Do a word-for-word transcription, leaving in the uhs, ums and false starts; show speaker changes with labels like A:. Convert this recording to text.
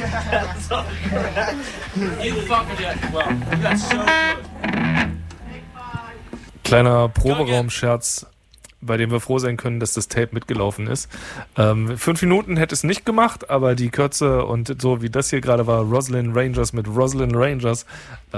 A: That's all correct. You fucking did well. You got so good.
B: Kleiner Proberaum-Scherz, bei dem wir froh sein können, dass das Tape mitgelaufen ist. Ähm, fünf Minuten hätte es nicht gemacht, aber die Kürze und so wie das hier gerade war, Rosalind Rangers mit Rosalind Rangers,